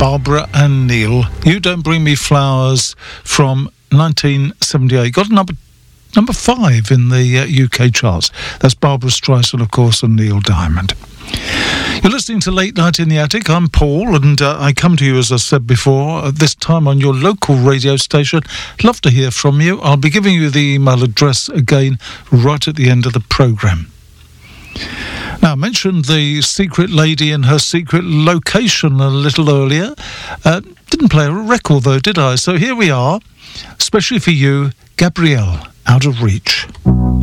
Barbara and Neil. You Don't Bring Me Flowers from 1978. Got a number 5 in the UK charts. That's Barbara Streisand, of course, and Neil Diamond. You're listening to Late Night in the Attic. I'm Paul, and I come to you, as I said before, this time on your local radio station. Love to hear from you. I'll be giving you the email address again right at the end of the programme. Now, I mentioned the secret lady and her secret location a little earlier. Didn't play a record, though, did I? So here we are, especially for you, Gabrielle, Out of Reach.